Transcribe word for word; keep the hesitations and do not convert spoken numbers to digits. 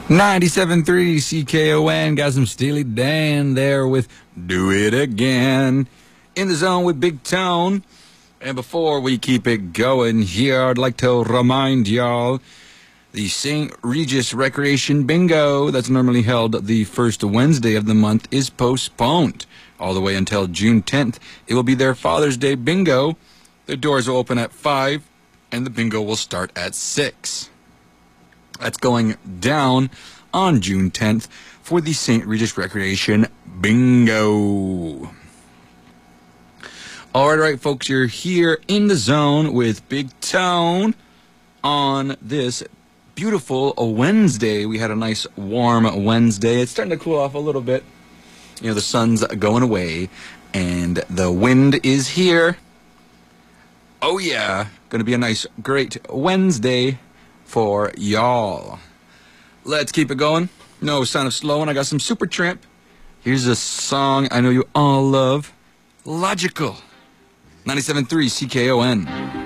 ninety-seven point three C K O N. Got some Steely Dan there with Do It Again. In the zone with Big Tone. And before we keep it going here, I'd like to remind y'all the Saint Regis Recreation Bingo that's normally held the first Wednesday of the month is postponed all the way until June tenth. It will be their Father's Day Bingo. The doors will open at five and the bingo will start at six. That's going down on June tenth for the Saint Regis Recreation Bingo. All right, all right, folks, you're here in the zone with Big Tone on this beautiful Wednesday. We had a nice warm Wednesday. It's starting to cool off a little bit. You know, the sun's going away and the wind is here. Oh, yeah, going to be a nice, great Wednesday for y'all. Let's keep it going. No sign of slowing. I got some Supertramp. Here's a song I know you all love. Logical. ninety-seven point three C K O N.